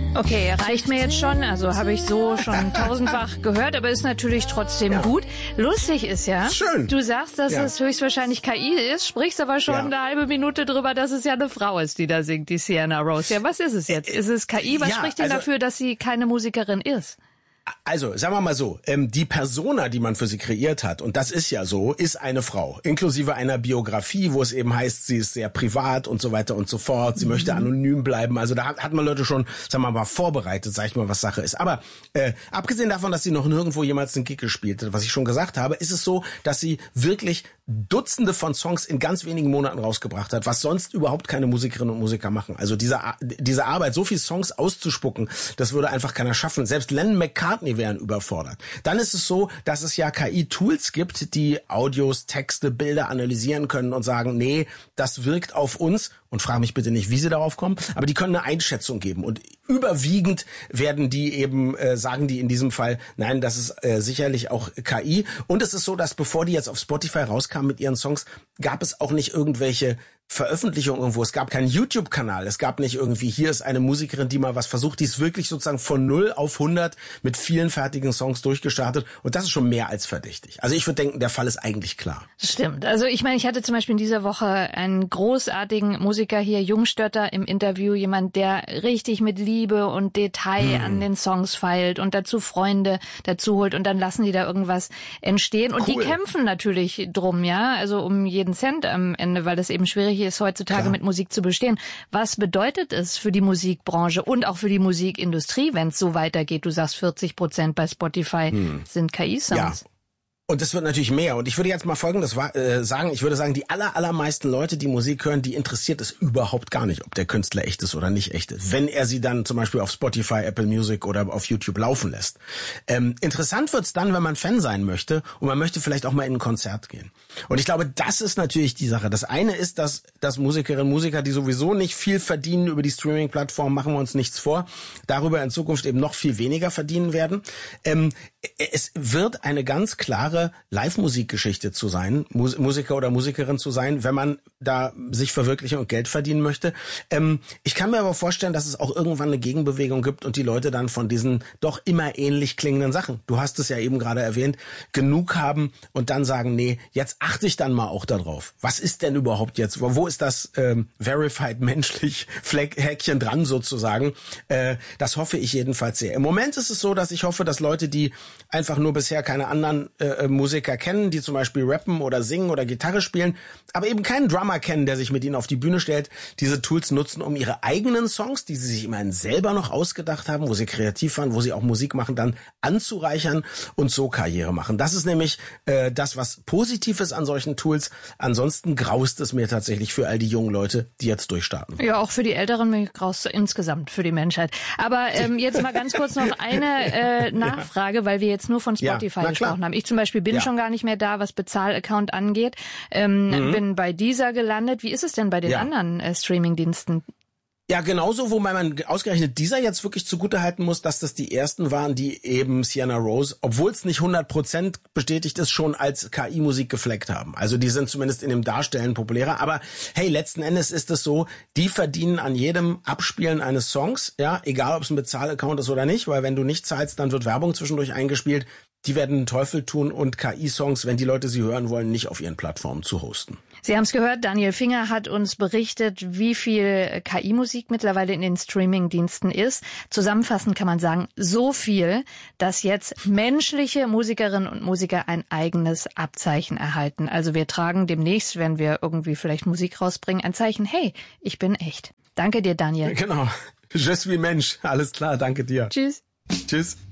Okay, reicht mir jetzt schon, also habe ich so schon tausendfach gehört, aber ist natürlich trotzdem gut. Lustig ist ja, schön. Du sagst, dass es höchstwahrscheinlich KI ist, sprichst aber schon eine halbe Minute drüber, dass es ja eine Frau ist, die da singt, die Sienna Rose. Ja, was ist es jetzt? Ist es KI? Was spricht denn dafür, dass sie keine Musikerin ist? Also, sagen wir mal so, die Persona, die man für sie kreiert hat, und das ist ja so, ist eine Frau, inklusive einer Biografie, wo es eben heißt, sie ist sehr privat und so weiter und so fort, sie möchte anonym bleiben, also da hat man Leute schon, sagen wir mal, vorbereitet, sag ich mal, was Sache ist. Aber abgesehen davon, dass sie noch nirgendwo jemals einen Gig gespielt hat, was ich schon gesagt habe, ist es so, dass sie wirklich Dutzende von Songs in ganz wenigen Monaten rausgebracht hat, was sonst überhaupt keine Musikerinnen und Musiker machen. Also diese Arbeit, so viele Songs auszuspucken, das würde einfach keiner schaffen. Selbst Lennon McCartney wären überfordert. Dann ist es so, dass es ja KI-Tools gibt, die Audios, Texte, Bilder analysieren können und sagen, nee, das wirkt auf uns. Und frage mich bitte nicht, wie sie darauf kommen, aber die können eine Einschätzung geben. Und überwiegend werden die eben, sagen die in diesem Fall, nein, das ist sicherlich auch KI. Und es ist so, dass bevor die jetzt auf Spotify rauskamen mit ihren Songs, gab es auch nicht irgendwelche Veröffentlichungen irgendwo. Es gab keinen YouTube-Kanal. Es gab nicht irgendwie, hier ist eine Musikerin, die mal was versucht. Die ist wirklich sozusagen von 0 auf 100 mit vielen fertigen Songs durchgestartet. Und das ist schon mehr als verdächtig. Also ich würde denken, der Fall ist eigentlich klar. Stimmt. Also ich meine, ich hatte zum Beispiel in dieser Woche einen großartigen Musiker hier, Jungstötter, im Interview. Jemand, der richtig mit Liebe und Detail an den Songs feilt und dazu Freunde dazu holt. Und dann lassen die da irgendwas entstehen. Und die kämpfen natürlich drum, ja, also um jeden Cent am Ende, weil das eben schwierig ist, heutzutage mit Musik zu bestehen. Was bedeutet es für die Musikbranche und auch für die Musikindustrie, wenn es so weitergeht? Du sagst 40% bei Spotify sind KI-Songs. Ja. Und das wird natürlich mehr. Und ich würde jetzt mal Folgendes sagen. Ich würde sagen, die allermeisten Leute, die Musik hören, die interessiert es überhaupt gar nicht, ob der Künstler echt ist oder nicht echt ist. Wenn er sie dann zum Beispiel auf Spotify, Apple Music oder auf YouTube laufen lässt. Interessant wird's dann, wenn man Fan sein möchte und man möchte vielleicht auch mal in ein Konzert gehen. Und ich glaube, das ist natürlich die Sache. Das eine ist, dass Musikerinnen und Musiker, die sowieso nicht viel verdienen über die Streaming-Plattform, machen wir uns nichts vor, darüber in Zukunft eben noch viel weniger verdienen werden. Es wird eine ganz klare Live-Musikgeschichte zu sein, Musiker oder Musikerin zu sein, wenn man da sich verwirklichen und Geld verdienen möchte. Ich kann mir aber vorstellen, dass es auch irgendwann eine Gegenbewegung gibt und die Leute dann von diesen doch immer ähnlich klingenden Sachen, du hast es ja eben gerade erwähnt, genug haben und dann sagen, nee, jetzt achte ich dann mal auch darauf. Was ist denn überhaupt jetzt? Wo ist das verified menschlich Häkchen dran sozusagen? Das hoffe ich jedenfalls sehr. Im Moment ist es so, dass ich hoffe, dass Leute, die einfach nur bisher keine anderen Musiker kennen, die zum Beispiel rappen oder singen oder Gitarre spielen, aber eben keinen Drummer kennen, der sich mit ihnen auf die Bühne stellt, diese Tools nutzen, um ihre eigenen Songs, die sie sich immerhin selber noch ausgedacht haben, wo sie kreativ waren, wo sie auch Musik machen, dann anzureichern und so Karriere machen. Das ist nämlich das, was positiv ist an solchen Tools. Ansonsten graust es mir tatsächlich für all die jungen Leute, die jetzt durchstarten. Ja, auch für die Älteren, mir graust insgesamt für die Menschheit. Aber jetzt mal ganz kurz noch eine Nachfrage, weil wir jetzt nur von Spotify gesprochen haben. Ich zum Beispiel bin schon gar nicht mehr da, was Bezahlaccount angeht. Bin bei Deezer gelandet. Wie ist es denn bei den anderen Streamingdiensten? Ja, genauso, wo man ausgerechnet dieser jetzt wirklich zugutehalten muss, dass das die ersten waren, die eben Sienna Rose, obwohl es nicht 100% bestätigt ist, schon als KI-Musik gefleckt haben. Also die sind zumindest in dem Darstellen populärer. Aber hey, letzten Endes ist es so, die verdienen an jedem Abspielen eines Songs, ja, egal ob es ein Bezahlaccount ist oder nicht, weil wenn du nicht zahlst, dann wird Werbung zwischendurch eingespielt. Die werden den Teufel tun und KI-Songs, wenn die Leute sie hören wollen, nicht auf ihren Plattformen zu hosten. Sie haben es gehört, Daniel Finger hat uns berichtet, wie viel KI-Musik mittlerweile in den Streaming-Diensten ist. Zusammenfassend kann man sagen, so viel, dass jetzt menschliche Musikerinnen und Musiker ein eigenes Abzeichen erhalten. Also wir tragen demnächst, wenn wir irgendwie vielleicht Musik rausbringen, ein Zeichen, hey, ich bin echt. Danke dir, Daniel. Genau. Je suis Mensch. Alles klar, danke dir. Tschüss. Tschüss.